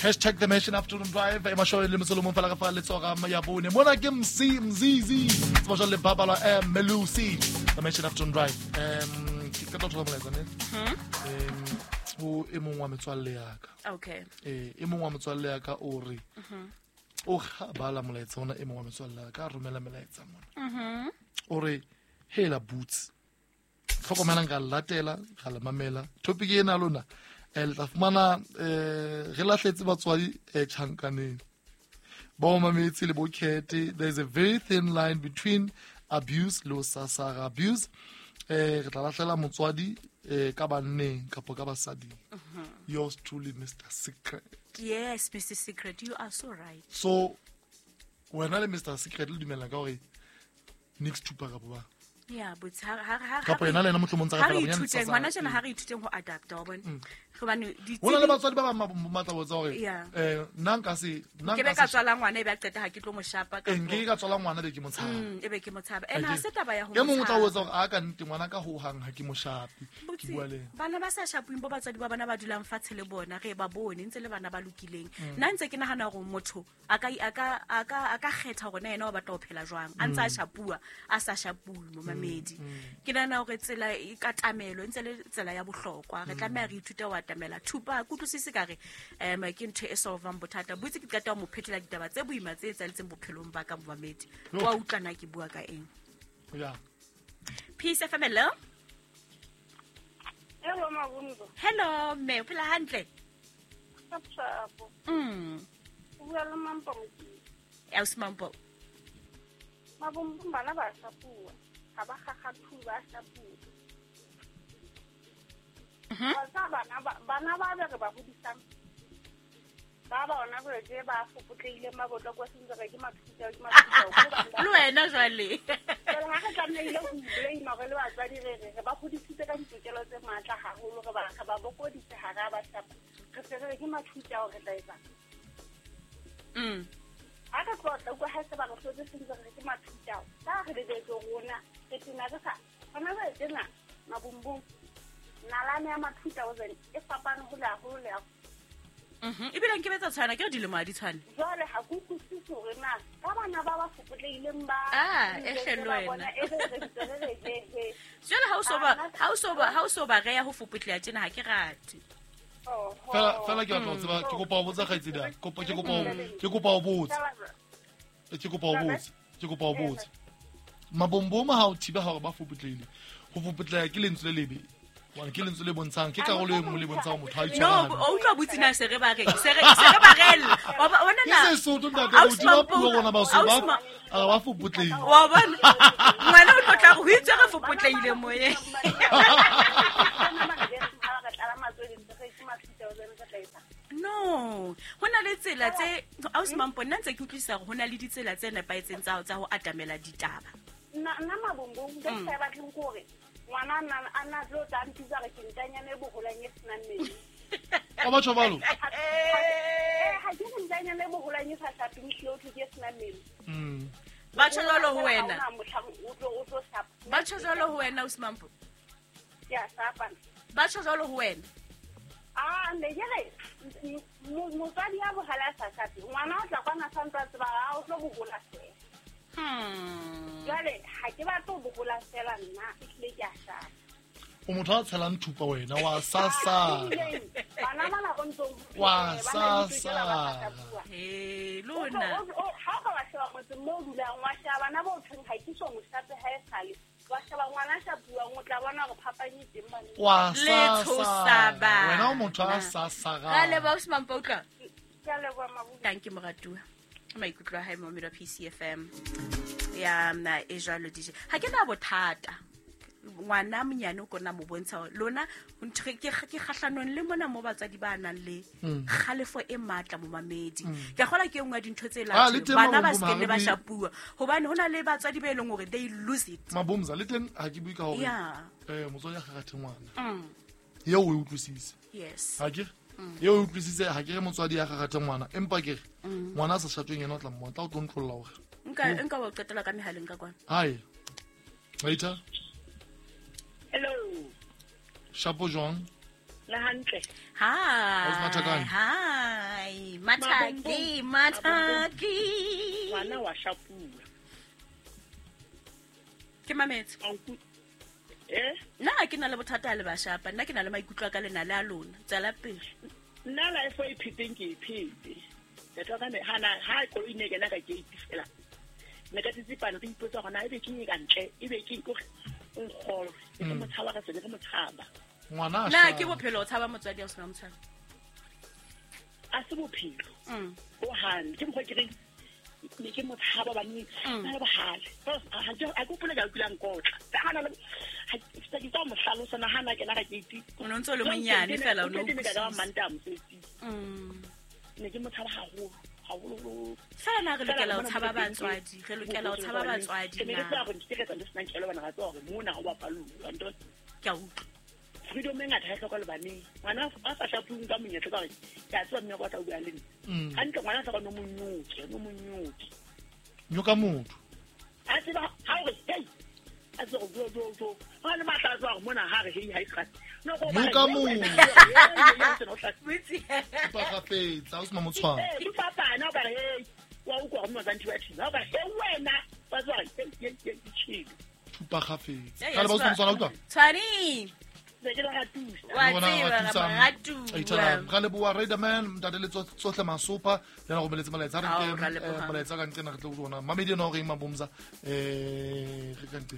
Hashtag the Mansion Afternoon Drive. Ema show le mosolo mo fala ka fa le tsoga ya bone. Mona ke mzizi. Tsmo jole babala Melusi. The Mansion Afternoon Drive. Ke ka tloga mo letsane. O e mongwe wa metswalle ya ka. Okay. E mongwe wa metswalle ya ka o re. O ga bala molaetsa ona e mongwe wa metswalle ya ka romela melaetsa mona. O re hela boots. Tlhokomela nga latela ga le mamela. Topic e na lona. El tafumana re lahletse batswadi tjhankaneng. Ba mametsi le bokhete. There's a very thin line between abuse lo sasara abuse. Re tla lahlela motswadi ka banneng kapo ka basadi. Yours truly, Mr. Secret. Yes, Mr. Secret, you are so right. So wena le Mr. Secret le dumela ka hore nix tupa ka ba. Yeah, but Kapo ena le ena motlhomong tsa ka fela bonyane tsaka ngwana jana ha re ithuteng ho adapt wa bona. Gobane di Wona le batswadi ba ba matla botsa hore nna nka se ke be ka tswala ngwana e be a qeta ha ke tlo mo shapa ka nge ka tswala ngwana be ke mo tshaba e be ke mo tshaba ena ha se taba ya ho ke mongwe tla botsa hore a ka nnete ngwana ka ho hang ha ke mo shapi ke bua le bana ba sa shapuing bo batswadi ba bana ba dulang fatshe le bona re ba bone ntse le bana ba lokileng nna ntse ke nahana gore motho a ka kgetha gore na ena o batla ho phela jwang a ntse a shapua a sa shapue mo mamedi ke nana gore tsela e katamelo ntse le tsela ya bohlokwa re tlameha re ithuta wa tamela thupa kutlwisise ka re ke ntho e solvang bothata botse ke qeta mo phethela ditaba tse boima tse etsaletseng bophelong ba ka momamedi wa utlwana ke bua ka eng ya Peace FM hello Hello Mabumbo. Hello me o phela hantle Sapsapo. Bua le Mampo. Ya usimampo Mabumbo bana ba sapua. Ga ba gagatu ba sapua. Bana ba re ba bodisang. Ba ona go je ba fopotleile mabotlo kwa sentse ke mathuta le wena jwale ha ka tlamehile go blame go le batswadi re ba godisitse ka ditokelo tse matla haholo re ba bokoditse ha ga ba shapa re se ke mathuta go re tla etsa ha ka tlotla go ha se ba go tlotse sentse ke mathuta ka re le tso rona ke tsena ka sa bana ba tsena Mabumbu nalane ya mathuta o zene e fapana go la go le e bile nke betsa tshwana ke dilemo a di tshwane jwale ha go kutlwisi hore na ka bana ba ba fopotleileng ba ehlelwena jwale ha o so ba ge ya ho fopotleya tjena ha ke rate fela ke batla go tseba ke kopa ho botsa kgaitsedi ke kopa ho botsa Mabombo ha o thiba hore ba fopotleile go fopotleya ke lentswe le lebe wa ke lentswe le bontshang ke karolo e mo le bontshang motho ha itshwara no o tlo butsina se re ba rela bona na ke se soto ntate o di ba puo gona ba so ba a ba fopotleile wa bona ngwana o tlo tla go itse re fopotleile moye no hona le tsela tse ausimampo nna ntse ke utlwisa go hona le ditsela tse nepaetseng tsa ho atamela ditaba na Mabombo ntse ba tleng gore ngwana ana tlo tantisa re kentanyane bogolanye snanneng o ba tshobalo ha ke kentanyane bogolanye sa sapinhle o tlhoke snanneng ba tsholo ho wena ba tsholo ho wena usimampo ya sapa ba tsholo ho wena nne jere motswadi ya bohala sa sapi ngwana o tla kwana santsa tseba ga o tlo bogola fela jale ha ke ba tlo bogola fela nna e tle ke a shaka o motho a tshelang thupa wena wa sasa bana bana go ntse wa sasa lona ha ka ba sheba motse mo dulang wa sheba bana bo tsheng ha ke so mo shape ha e sale wa sheba ngwana sha bua mo tla bona go phapanye teng bana wa sasa wena o motho a sasa ga le ba usimampo ka ya le ba mabu thank you moratua maikutlo ha mo mera PCFM ya na e jalo DJ ha ke na bothata ngwana monyane o kona mo bontsha lona ke kgahlanong le mona mo batsadi ba nang le kgalefo e matla mo mamedi ke gola ke engwa dintho tse la bana ba se ne ba shapua hobane hona le batsadi ba eleng gore they lose it Mabomza le teng ha ke bui ka hore motswadi a gagathe ngwana ye o utlwisise yes ha ke ye o utlwisise ha ke re motswadi a gagathe ngwana empa ke re ngwana sa shatweng yena o tla mmotla o tlo ntlolla hore nka wa qetela ka mehaleng ka kwana hai later hello shapo jwang la hantle hi Mataki. Ngwana wa shapua. Ke mametse. Nna ke na le bothata le ba shapa, nna ke na le maikutlo ka lena le a lona. Tsala pele. Nna la efo iphiteng ke iphite. Ke tloga ne ha ko ine ke na ka ke ipifela. Ne ka tsitsipana ke ipotsa gona ebe ke ka ntle, ebe ke go ngkholo. Ke mo tshaba ka tsene ke mo tshaba. Ngwana Na ke bophelo o tshaba motswadi ya o sena motshaba. A se bophelo. O han, ke mo ke ne ke mo tshaba bani. Na ba hale. A go pula ga kulang kotla. Hana le ha ke tsa mo hlalosa na hana ke na ka ke iti. O no ntse le monyane fela o no. Ke ka manta mo setsi. Ne ke mo tshaba haholo. Fela re lokela ho tshaba batswadi, re lokela ho tshaba batswadi na. Ke tsa go ntse le bana ga tswa go mona go ba palu. Anto ke a utlwa. Freedom e ngata ha hloka le baneng. Ngwana a sa shapung ka monyetla ka re ke a tswa mme go tla bua le nna. Hantle ngwana sa ba no monyuki. Nyoka motho. A tseba ha o hey. A tswa go. Ha le matla tswa go mona ha re hey ha iskat. No go ba. Nyoka motho. Witsi. Ba ga fetsa o se mamotshwang. Ke papa na ba hey. Wa o go mo zanti wa thina. Ba he wena ba tswa ke chile. Ba ga fetsa. Ka le ba o se mamotshwang utlwa. Tshwari. Ga le bua Raiderman mtate le tsohle masopa le go meletsa malaetsa re ke malaetsa ka ntena re tle go bona mamedi no re mabomza re ka ntse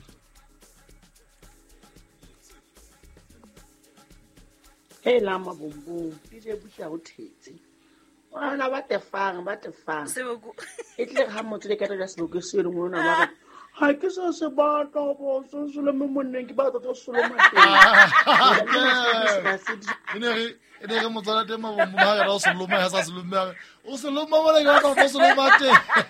la mabombo di butla go thetse wana ba tefang seboko e tle ga motho le ka re seboko se le ngwana ba ha ke so se batla bo so le mo monneng ke ba tlo solo mateng ene re motsala te mabombo ma ga o se loma ya sa se loma o se loma ba le ga o se loma te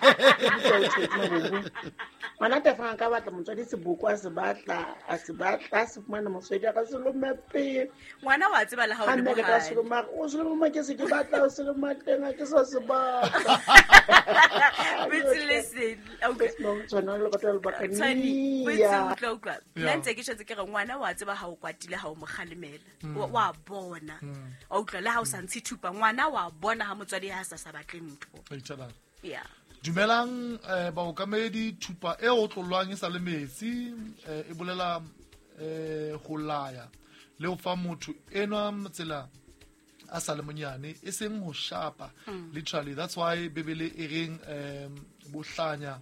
mana tefang ka batla motswadi seboko a se batla se fumana motswadi ka se loma pe ngwana wa tseba le ha o le bohale ka se loma o se loma ke se ke batla o se loma teng ke so se batla listen okay tsona le batla ba ka ni ya ntse ke shetse ke re ngwana wa tseba ha o kwatile ha o mogalemela wa bona o utlwa le ha o sa ntse thupa ngwana wa bona ha motswadi ha sa batle ntho ya dumelang baokamedi thupa e o tlolwang e sa le metsi e bolela go laya le o fa motho enwa motsela a sa le monyane e seng ho shapa literally that's why bebele e reng bohlanya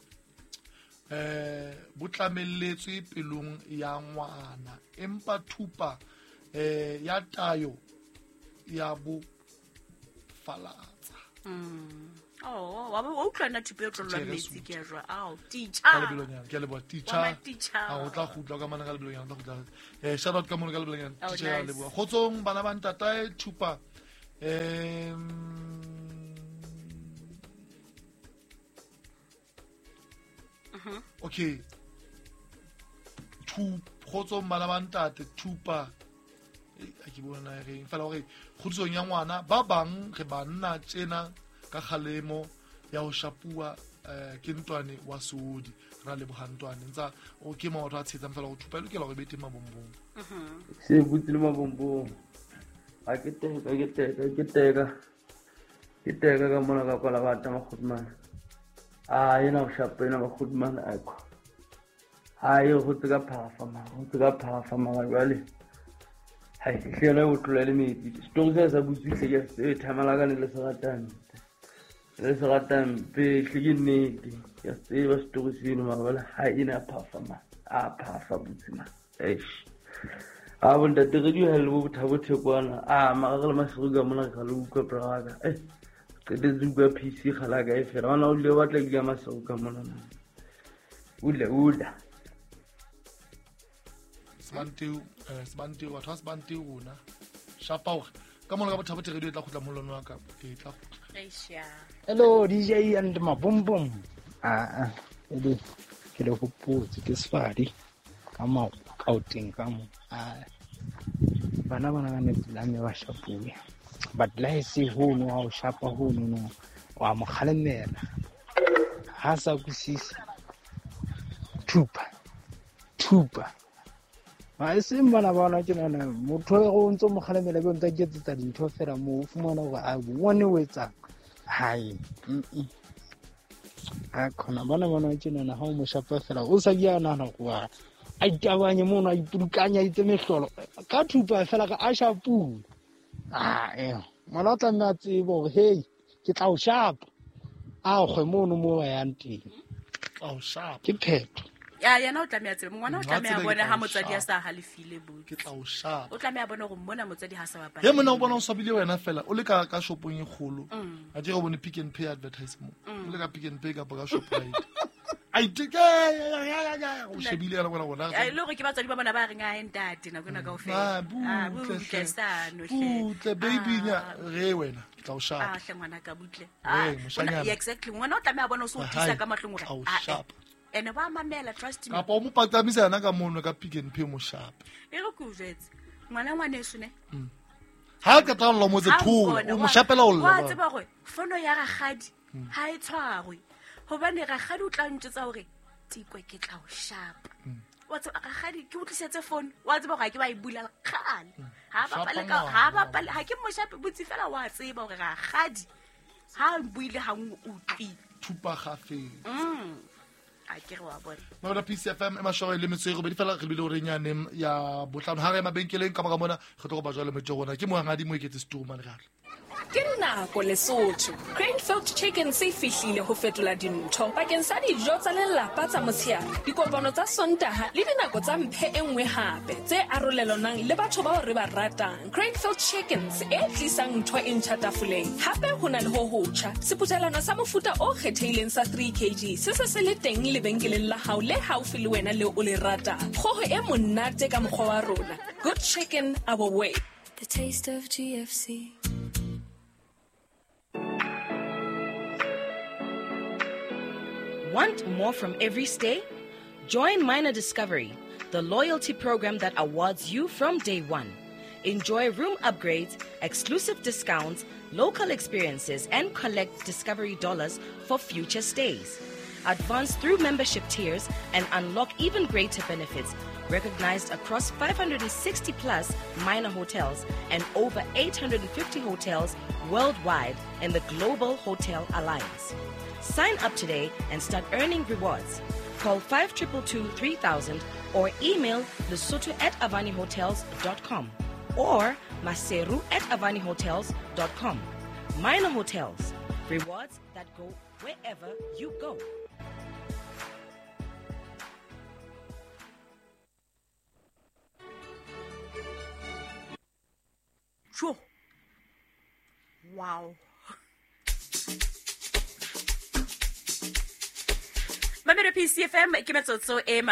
botlamelletswe pelong ya ngwana empa thupa ya tayo ya bo falatsa wa ba utlwa na thupe o tlolwa metsi ke jwa teacher ke le bo teacher a o tla gutla ka mana ka lebelonyana tla gutla shout out ka mona ka lebelonyana teacher le bo gotsong bana ba ntata thupa okay gotsong bana ba ntate thupa a ke bona re fela gore khutsong ya ngwana ba bang re banna tsena ka khalemo ya ho shapua ke ntwane wa sodi ra le bohantwane ntsa o ke mo ra tsetsa fela go thupa le ke la go bete mabombong se butse le mabombong a ke teka ka mona ka kwala bata makhutmana ina go shapa ina makhutmana akho go tsaka phafa ma jwale hai hlelo o tlola le metsi story sa butsitse ke se thamala ka le se ratang pe hlike nnete ya se ba story seno ma bala ha ina phafa butsima a bonda tere di hello bothabothe kwana ma ga le mashuga mona ga le uka praga ke de zuga PC khala ga e fela ona o le batla ke ma shuga mona ula sbantiu batho ba sbantiu rona shapa gore ka mona ka bothabothe re di tla khutla molono wa ka e tla khutla hello DJ and mabombom edi ke le hopotse ke sfadi ka ma outing ka mo bana ka ne plane wa shapuya but laisi hono wa o shapa hono no wa mo khalemela ha sa kusisi thupa ga e seng bana ba ona ke nana motho go ntse mo kgalemela be ntse ke tsetsa dintho fela mo o fumana gore a bone o etsang hai a khona bana ke nana ga o mo shapa fela o sa dia nana go a itabanye mono a ipudukanya itse mehlolo ka thupa fela ka a shapu mona o tlameya tsebo hey ke tla o shapa a kgwe mono mo yang teng ke pheto ya yena o tlameya tsebe ngwana o tlameya bona ha motsadi a sa halefile bo ke tla o shapa o tlameya bona go mona motsadi ha sa bapala he mona o bona o sabile wena fela o le ka shopong e kgolo a dire go bone Pick n Pay advertisement o le ka Pick n Pay ka ka Shoprite a iteke o shebile yana bona ya le go ke batsadi ba bona ba reng a entate na gona ka ofela butle sano butle baby nya re wena ke tla o shapa hle ngwana ka butle moshanyana exactly ngwana o tlameya bona o se o tisa ka mahlong tla o shapa ene ba mamela trust me kapa o mo patamisa yana ka mono ka Pick n Pay mo shapa e re go jetse ngwana eso ne ha ka tla lo mo tse thuo o mo shapela o wa tseba go fono ya gagadi ha e tshwarwe hobane gagadi o tla ntsetsa hore tikwe ke tla o shapa wa tseba gagadi ke utlisetse phone wa tseba go ha ke ba e bula khale ha ba pale ha ke mo shape botsi fela wa tseba hore gagadi ha buile ha o utlwi thupa gafe a ke re wa bona Mamela PCFM e mashore le metsego be di fela re bile o renyane ya botlano ha re mabenkeleng ka mona re tlo go ba jwale metso rona ke moangadi mo eketse Sturman re ke dinako Lesotho Cranefield Chicken se fihlile ho fetola dintho bakeng sa dijo tsa lelapa tsa motshehare dikopano tsa sontaha le dinako tsa mphe enngwe hape tse arolelanang le batho bao re ba ratang Cranefield Chickens e tlisang ntho e ntjha tafoleng hape ho na le ho hotjha seputhelana sa mofuta o kgethehileng sa 3 kg se se le teng lebenkeleng la hao le haufi le wena le o le ratang kgoho e monate ka mokgwa wa rona good chicken our way the taste of GFC. Want more from every stay? Join Minor Discovery, the loyalty program that awards you from day one. Enjoy room upgrades, exclusive discounts, local experiences, and collect Discovery dollars for future stays. Advance through membership tiers and unlock even greater benefits, recognized across 560 plus minor hotels and over 850 hotels worldwide in the Global Hotel Alliance. Sign up today and start earning rewards. Call 522-3000 or email lesotho@avanihotels.com or maseru@avanihotels.com. Minor Hotels. Rewards that go wherever you go. Sure. Wow. Mamela PCFM ke metsotso e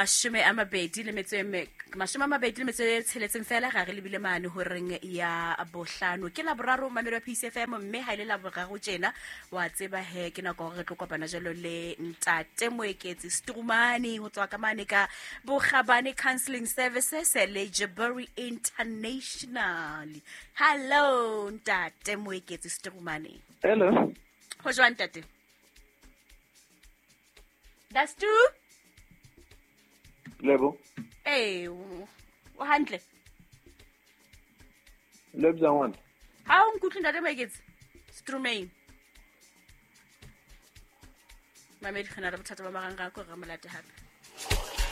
22 tsheletseng fela ga re lebile mane ho reng ya bohlano ke la boraro mamela PCFM mme ha ile la boraro tjena wa tseba he ke nako re tlo kopana jalo le ntate Moeketsi Sturmane ho tswa ka mane ka Bogabane Counseling Services Eligibility International. Hello ntate Moeketsi Sturmane. Hello. Ho jwang ntate? That's two? Lebo. Hey, o handle. Lebza one. How nkutlwe ntate Moeketsi Sturmane. Mamedi khana re bothata ba marang ga ko re molate hape.